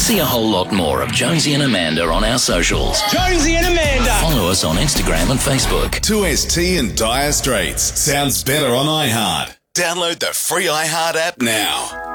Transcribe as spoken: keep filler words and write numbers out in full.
See a whole lot more of Jonesy and Amanda on our socials. Jonesy and Amanda. Follow us on Instagram and Facebook. two S T and Dire Straits. Sounds better on iHeart. Download the free iHeart app now.